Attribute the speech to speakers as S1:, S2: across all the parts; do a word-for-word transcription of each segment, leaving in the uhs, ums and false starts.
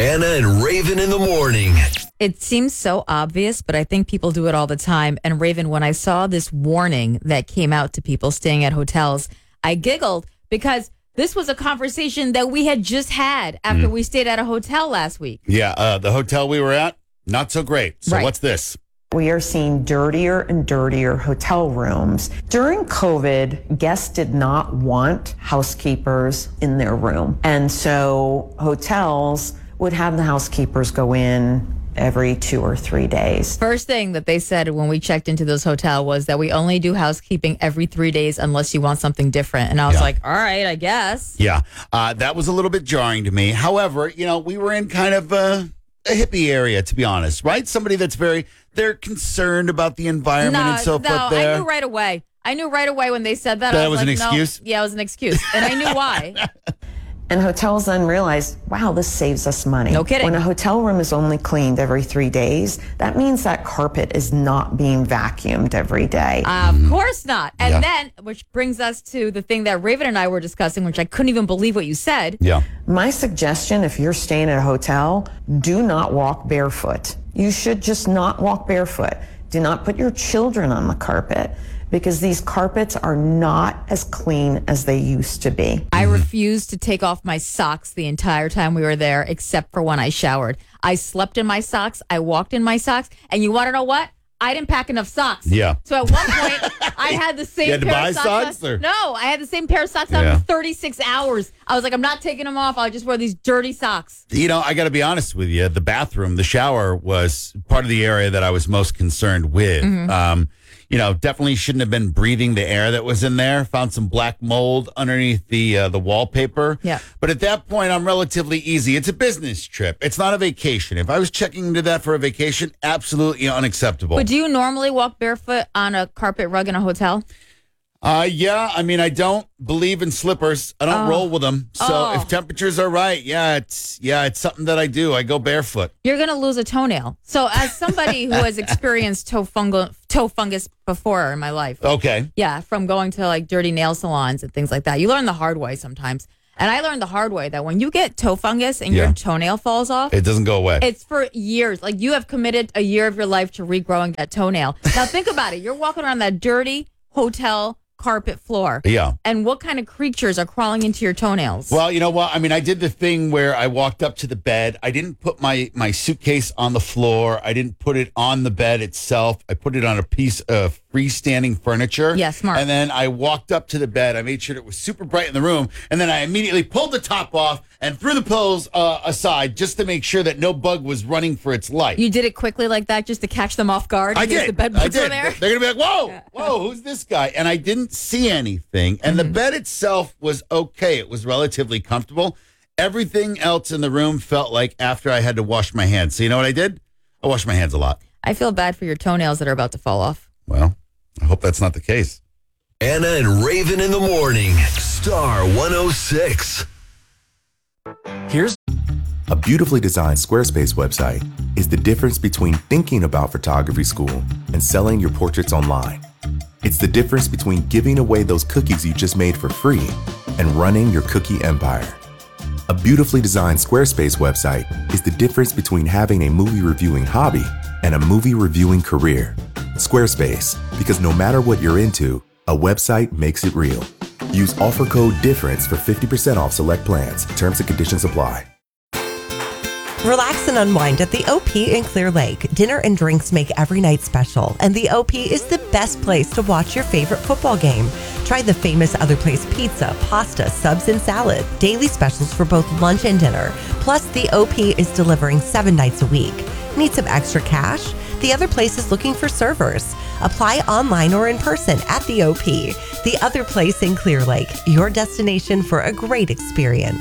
S1: Anna and Raven in the morning.
S2: It seems so obvious, but I think people do it all the time. And Raven, when I saw this warning that came out to people staying at hotels, I giggled because this was a conversation that we had just had after mm. we stayed at a hotel last week.
S3: Yeah, uh, the hotel we were at, not so great. So
S2: right.
S3: What's this?
S4: We are seeing dirtier and dirtier hotel rooms. During COVID, guests did not want housekeepers in their room. And so hotels would have the housekeepers go in every two or three days.
S2: First thing that they said when we checked into this hotel was that we only do housekeeping every three days unless you want something different. And I was
S3: yeah.
S2: like, all right, I guess.
S3: Yeah, uh, that was a little bit jarring to me. However, you know, we were in kind of a, a hippie area, to be honest, right? Somebody that's very, they're concerned about the environment
S2: no,
S3: and so
S2: no,
S3: forth there.
S2: I knew right away. I knew right away when they said that.
S3: That
S2: I was,
S3: was
S2: like,
S3: an excuse?
S2: No. Yeah, it was an excuse. And I knew why.
S4: And hotels then realized, wow, this saves us money.
S2: No kidding.
S4: When a hotel room is only cleaned every three days, that means that carpet is not being vacuumed every day.
S2: Uh, of course not. And
S3: Yeah.
S2: then, which brings us to the thing that Raven and I were discussing, which I couldn't even believe what you said.
S3: Yeah.
S4: My suggestion, if you're staying at a hotel, do not walk barefoot. You should just not walk barefoot. Do not put your children on the carpet, because these carpets are not as clean as they used to be.
S2: I refused to take off my socks the entire time we were there, except for when I showered. I slept in my socks. I walked in my socks. And you want to know what? I didn't pack enough socks.
S3: Yeah.
S2: So at one point, I had the same
S3: You had to
S2: pair
S3: buy
S2: of socks.
S3: socks, or?
S2: No, I had the same pair of socks on
S3: Yeah.
S2: for thirty-six hours. I was like, I'm not taking them off. I'll just wear these dirty socks.
S3: You know, I got to be honest with you. The bathroom, the shower was part of the area that I was most concerned with.
S2: Mm-hmm.
S3: Um, you know, definitely shouldn't have been breathing the air that was in there. Found some black mold underneath the uh, the wallpaper.
S2: Yeah.
S3: But at that point, I'm relatively easy. It's a business trip. It's not a vacation. If I was checking into that for a vacation, absolutely unacceptable.
S2: But do you normally walk barefoot on a carpet rug in a hotel?
S3: Uh, yeah, I mean, I don't believe in slippers. I don't
S2: Oh.
S3: roll with them. So
S2: Oh.
S3: if temperatures are right, yeah, it's yeah, it's something that I do. I go barefoot.
S2: You're going to lose a toenail. So as somebody who has experienced toe, fungal, toe fungus before in my life,
S3: Okay.
S2: yeah, from going to like dirty nail salons and things like that, you learn the hard way sometimes. And I learned the hard way that when you get toe fungus and
S3: Yeah.
S2: your toenail falls off,
S3: It doesn't go away.
S2: it's for years. Like you have committed a year of your life to regrowing that toenail. Now think about it. You're walking around that dirty hotel carpet floor.
S3: Yeah.
S2: And what kind of creatures are crawling into your toenails?
S3: Well, you know what? I mean, I did the thing where I walked up to the bed. I didn't put my, my suitcase on the floor. I didn't put it on the bed itself. I put it on a piece of freestanding furniture.
S2: Yeah, smart.
S3: And then I walked up to the bed. I made sure it was super bright in the room. And then I immediately pulled the top off and threw the pillows uh, aside just to make sure that no bug was running for its life.
S2: You did it quickly like that just to catch them off guard?
S3: I
S2: because
S3: did.
S2: The bed
S3: I
S2: bugs
S3: did.
S2: were there?
S3: They're going to be like, whoa, whoa, who's this guy? And I didn't see anything. And
S2: Mm-hmm.
S3: the bed itself was okay. It was relatively comfortable. Everything else in the room felt like after I had to wash my hands. So you know what I did? I washed my hands a lot.
S2: I feel bad for your toenails that are about to fall off.
S3: Well, I hope that's not the case.
S1: Anna and Raven in the morning. Star one oh six.
S5: Here's a beautifully designed Squarespace website is the difference between thinking about photography school and selling your portraits online. It's the difference between giving away those cookies you just made for free and running your cookie empire. A beautifully designed Squarespace website is the difference between having a movie reviewing hobby and a movie reviewing career. Squarespace, because no matter what you're into, a website makes it real. Use offer code DIFFERENCE for fifty percent off select plans. Terms and conditions apply.
S6: Relax and unwind at the O P in Clear Lake. Dinner and drinks make every night special, and the O P is the best place to watch your favorite football game. Try the famous Other Place pizza, pasta, subs, and salad. Daily specials for both lunch and dinner. Plus, the O P is delivering seven nights a week. Need some extra cash? The Other Place is looking for servers. Apply online or in person at the O P. The Other Place in Clear Lake, your destination for a great experience.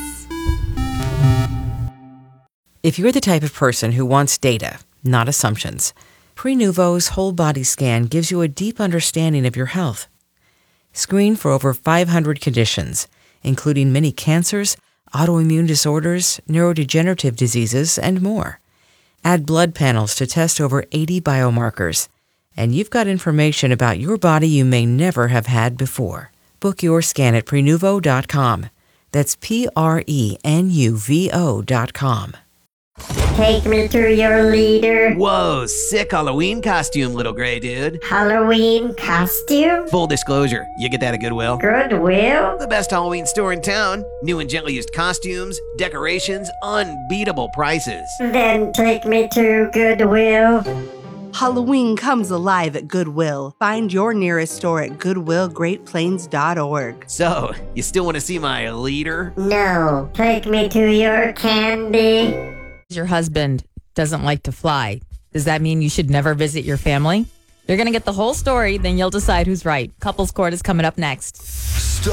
S7: If you're the type of person who wants data, not assumptions, Prenuvo's whole body scan gives you a deep understanding of your health. Screen for over five hundred conditions, including many cancers, autoimmune disorders, neurodegenerative diseases, and more. Add blood panels to test over eighty biomarkers, and you've got information about your body you may never have had before. Book your scan at Prenuvo dot com. That's P R E N U V O dot com.
S8: take me to your leader.
S9: Whoa, sick Halloween costume, little gray dude.
S8: Halloween costume?
S9: Full disclosure, you get that at Goodwill.
S8: Goodwill?
S9: The best Halloween store in town. New and gently used costumes, decorations, unbeatable prices.
S8: Then take me to Goodwill.
S10: Halloween comes alive at Goodwill. Find your nearest store at goodwill great plains dot org.
S9: So, you still want to see my leader?
S8: No, take me to your candy.
S2: Your husband doesn't like to fly. Does that mean you should never visit your family? You're going to get the whole story, then you'll decide who's right. Couples Court is coming up next.